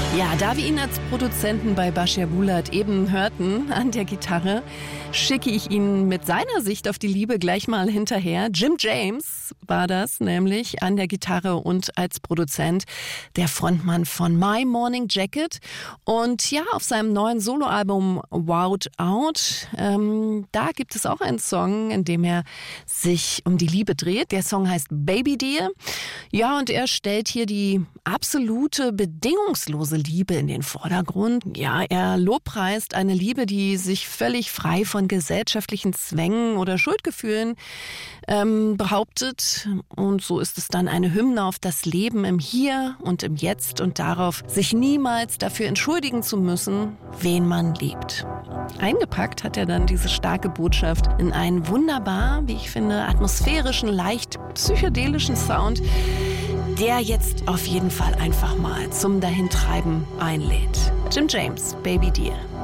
Ja, da wir ihn als Produzenten bei Bashir Bulat eben hörten an der Gitarre, schicke ich ihn mit seiner Sicht auf die Liebe gleich mal hinterher. Jim James war das nämlich an der Gitarre und als Produzent der Frontmann von My Morning Jacket. Und ja, auf seinem neuen Soloalbum Wowed Out, da gibt es auch einen Song, in dem er sich um die Liebe dreht. Der Song heißt Baby Dear. Ja, und er stellt hier die absolute, bedingungslose Liebe in den Vordergrund. Ja, er lobpreist eine Liebe, die sich völlig frei von gesellschaftlichen Zwängen oder Schuldgefühlen behauptet. Und so ist es dann eine Hymne auf das Leben im Hier und im Jetzt und darauf, sich niemals dafür entschuldigen zu müssen, wen man liebt. Eingepackt hat er dann diese starke Botschaft in einen wunderbar, wie ich finde, atmosphärischen, leicht psychedelischen Sound, der jetzt auf jeden Fall einfach mal zum Dahintreiben einlädt. Jim James, Baby Dear.